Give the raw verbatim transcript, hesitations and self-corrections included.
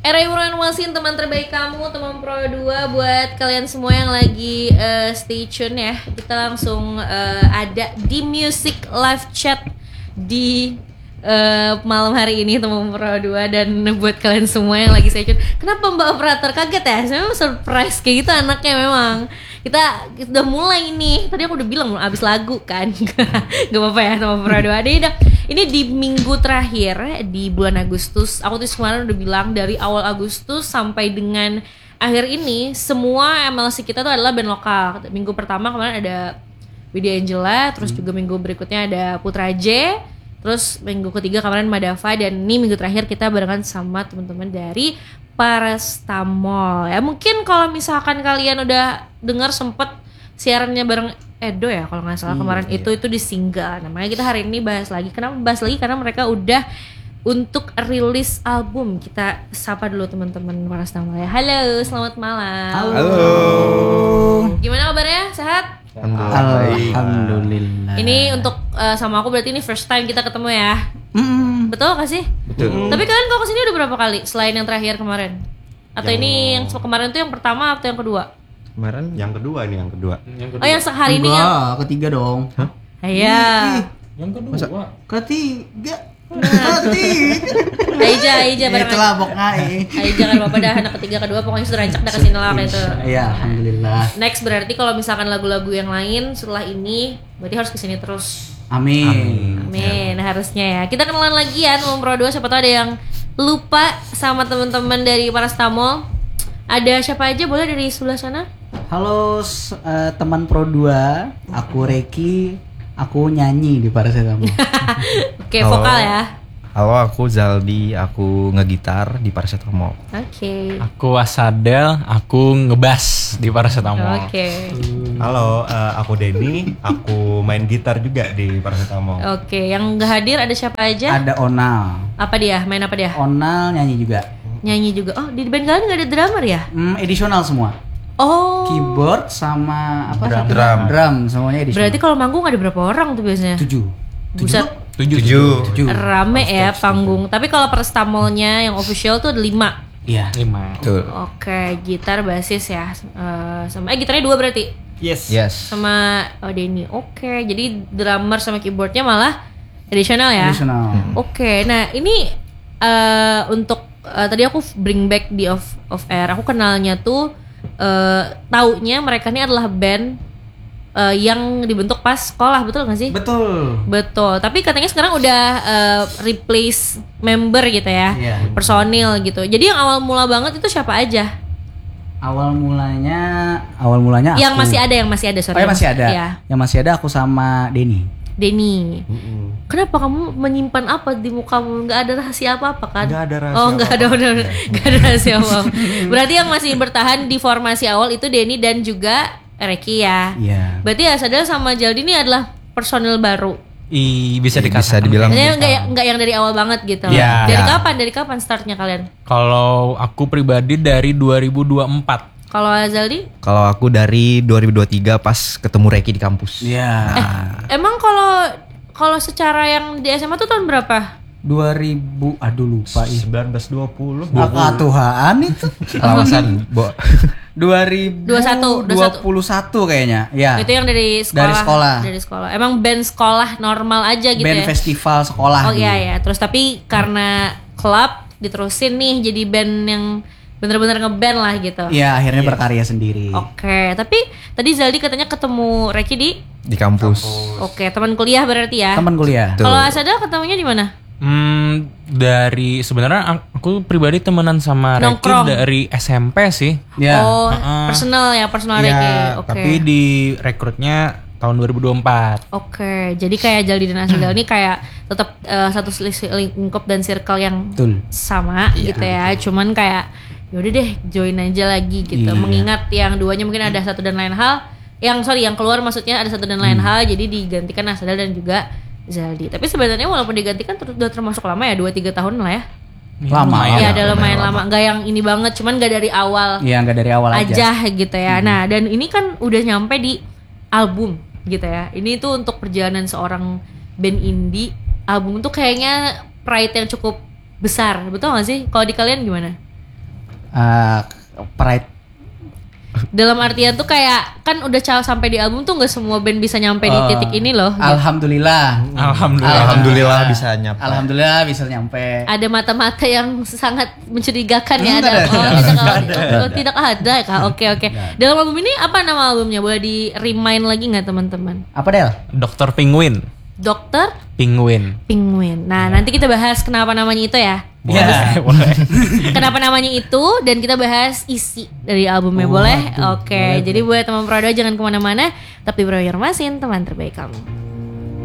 Era informasi teman terbaik kamu, teman Pro dua. Buat kalian semua yang lagi uh, stay tune ya. Kita langsung uh, ada di Music Live Chat di uh, malam hari ini teman Pro dua. Dan buat kalian semua yang lagi stay tune, kenapa Mbak Operator kaget ya? Saya memang surprise kayak gitu anaknya memang. Kita, kita udah mulai nih. Tadi aku udah bilang abis lagu kan. Gak apa-apa ya teman Pro dua. Ini udah Ini di minggu terakhir di bulan Agustus. Aku tuh kemarin udah bilang dari awal Agustus sampai dengan akhir ini semua M L C kita tuh adalah band lokal. Minggu pertama kemarin ada Widya Angela, terus juga minggu berikutnya ada Putra J, terus minggu ketiga kemarin Madava, dan ini minggu terakhir kita barengan sama teman-teman dari Paracetamol. Ya mungkin kalau misalkan kalian udah dengar sempet siarannya bareng Edo ya kalau nggak salah hmm, kemarin iya. itu itu di single. Namanya kita hari ini bahas lagi. Kenapa bahas lagi? Karena mereka udah untuk rilis album. Kita sapa dulu teman-teman Paracetamol ya. Halo, selamat malam. Halo. Halo. Gimana kabarnya? Sehat? Alhamdulillah. Alhamdulillah. Ini untuk uh, sama aku berarti ini first time kita ketemu ya. Mm. Betul gak sih? Betul. Mm. Tapi kalian kok kesini udah berapa kali selain yang terakhir kemarin? Atau yang... ini yang kemarin tuh yang pertama atau yang kedua? Kemarin yang kedua ini yang kedua. Yang kedua. Oh yang hari ini yang ketiga dong. Hah? Iya. Yang kedua. Masa? Ketiga. Ketiga. Aija, Aija bareng. Itulah pokoknya. Aija kan bapak dah anak ketiga kedua pokoknya sudah rancak dah kesini lah itu. Iya, alhamdulillah. Next berarti kalau misalkan lagu-lagu yang lain setelah ini berarti harus kesini terus. Amin. Amin, Amin. Ya. Harusnya ya. Kita kenalan lagi ya teman Pro dua, siapa tahu ada yang lupa sama teman-teman dari Paracetamol. Ada siapa aja boleh dari sebelah sana? Halo uh, teman Pro dua, aku Reki, aku nyanyi di Paracetamol. Oke, vokal ya. Halo, aku Zaldi, aku ngegitar di Paracetamol. Oke. Okay. Aku Asadel, aku ngebas di Paracetamol. Oke. Okay. Halo, uh, aku Denny, aku main gitar juga di Paracetamol. Oke, okay. Yang nggak hadir ada siapa aja? Ada Onal. Apa dia? Main apa dia? Onal nyanyi juga. Nyanyi juga. Oh, di band kalian nggak ada drummer ya? Hmm, edisional semua. Oh. Keyboard sama apa? Drum. Drum. Drum semuanya edisional. Berarti kalau manggung ada berapa orang tuh biasanya? Tujuh. Buset. Tujuh. Tujuh. Tujuh. Rame ya panggung. Tapi kalau Paracetamolnya yang official tuh ada lima. Iya. Lima. Betul. Oke, gitar, basis ya. Uh, sama eh gitarnya dua berarti. Yes. Yes. Sama oh Denny. Oke, jadi drummer sama keyboardnya malah additional ya. Additional. Hmm. Oke, nah ini uh, untuk uh, tadi aku bring back di off off air. Aku kenalnya tuh uh, taunya mereka ini adalah band uh, yang dibentuk pas sekolah, betul nggak sih? Betul. Betul. Tapi katanya sekarang udah uh, replace member gitu ya, yeah. personil gitu. Jadi yang awal mula banget itu siapa aja? Awal mulanya, awal mulanya aku. Yang masih ada, yang masih ada, sorry. Oh, yang masih ada. Ya. Yang masih ada aku sama Denny. Denny. Mm-mm. Kenapa kamu menyimpan apa di mukamu? Nggak ada rahasia apa-apa kan? Nggak ada rahasia Oh, nggak ada, apa-apa. benar. Nggak ada rahasia apa-apa. Berarti yang masih bertahan di formasi awal itu Denny dan juga Reki ya. Iya. Berarti ya Sadel sama Jaldi ini adalah personil baru. I, bisa I, dikatakan. bisa dibilang. Maksudnya nggak nggak yang dari awal banget gitu. Ya. Dari Ya. kapan? Dari kapan startnya kalian? Kalau aku pribadi dari dua ribu dua puluh empat. Kalau Zaldi? Kalau aku dari dua ribu dua puluh tiga pas ketemu Reki di kampus. Iya. Eh, emang kalau kalau secara yang di S M A tuh tahun berapa? dua ribu aduh lupa ih. sembilan belas dua puluh. Maka Tuhan itu. Alasan, Bo. dua ribu dua puluh satu kayaknya. Ya. Itu yang dari sekolah. Dari sekolah. Dari sekolah. Emang band sekolah normal aja gitu band ya. Band festival sekolah. Oh iya ya. Terus tapi karena klub diterusin nih jadi band yang bener-bener ngeband lah gitu. Iya, akhirnya Yes. berkarya sendiri. Oke, tapi tadi Zaldi katanya ketemu Reki di Di kampus. Oke, teman kuliah berarti ya. Teman kuliah. Betul. Kalau Asada ketemunya di mana? Hmm, dari sebenarnya aku pribadi temenan sama Reki Nongkrong. dari S M P sih. Ya. Oh, Uh-uh. personal ya, personal Ya, Reki. Oke. tapi di rekrutnya tahun dua ribu dua puluh empat. Oke, jadi kayak Jaldi dan Asada ini kayak tetap uh, satu lingkup dan circle yang Betul. sama gitu ya. Cuman kayak yaudah deh join aja lagi gitu. Iya. Mengingat yang duanya mungkin ada satu dan lain hal. Yang sorry yang keluar maksudnya ada satu dan lain hal. Jadi digantikan Asada dan juga Zaldi. Tapi sebenarnya walaupun digantikan terus udah termasuk lama ya, dua tiga tahun lah ya. Lama Ya, ya. ada lumayan lama. Enggak yang ini banget, cuman enggak dari awal Iya, enggak dari awal aja. aja gitu ya. Nah, dan ini kan udah nyampe di album gitu ya. Ini tuh untuk perjalanan seorang band indie, album tuh kayaknya pride yang cukup besar. Betul gak sih? Kalau di kalian gimana? Uh, Pride. Dalam artian tuh kayak kan udah caw sampai di album tuh nggak semua band bisa nyampe di Oh, titik ini loh. Alhamdulillah. Alhamdulillah. Alhamdulillah bisa nyampe. Alhamdulillah bisa nyampe. Ada mata-mata yang sangat mencurigakan ya. Enggak Ada, ada. oh, tidak ada. Oh, tidak ada kak. Oke oke. Dalam album ini apa nama albumnya? Boleh di remind lagi nggak teman-teman? Apa Del? Dokter Penguin. Dokter Penguin. Penguin. Nah nanti kita bahas kenapa namanya itu ya. Ya. Boleh. Kenapa namanya itu dan kita bahas isi dari albumnya Oh, boleh? aduh, Oke. boleh, Jadi buat teman Pro dua jangan kemana-mana, tapi Bro Yormasin teman terbaik kamu.